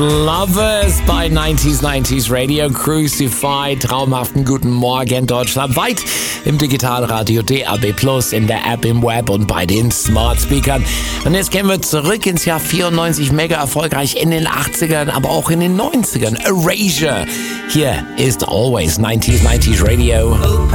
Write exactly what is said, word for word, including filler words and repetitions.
Lovers bei neunzig neunzig Radio Crucify. Traumhaften guten Morgen deutschlandweit im Digitalradio D A B plus, in der App, im Web und bei den Smart Speakern. Und jetzt gehen wir zurück ins Jahr vierundneunzig, mega erfolgreich in den achtzigern, aber auch in den neunzigern. Erasure. Hier ist Always neunzig neunzig Radio.